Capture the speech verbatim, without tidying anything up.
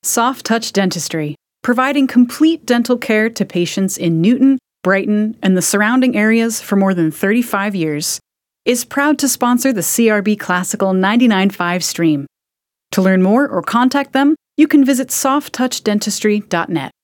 Soft Touch Dentistry, providing complete dental care to patients in Newton, Brighton, and the surrounding areas for more than thirty-five years, is proud to sponsor the C R B Classical ninety-nine point five stream. To learn more or contact them, you can visit soft touch dentistry dot net.